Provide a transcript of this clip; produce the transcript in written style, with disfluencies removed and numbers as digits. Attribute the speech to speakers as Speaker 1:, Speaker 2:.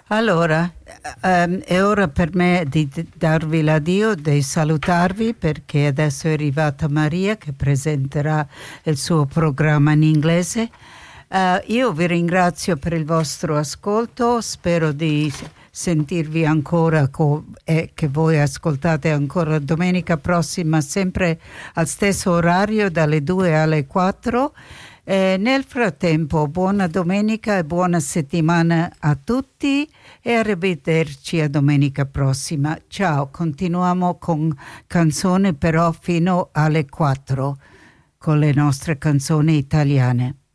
Speaker 1: Allora, è ora per me di darvi l'addio, di salutarvi, perché adesso è arrivata Maria che presenterà il suo programma in inglese. Io vi ringrazio per il vostro ascolto, spero di sentirvi ancora e che voi ascoltate ancora domenica prossima, sempre al stesso orario, dalle 2 alle 4. Nel frattempo, buona domenica e buona settimana a tutti e arrivederci a domenica prossima. Ciao, continuiamo con canzoni però fino alle 4 con le nostre canzoni italiane.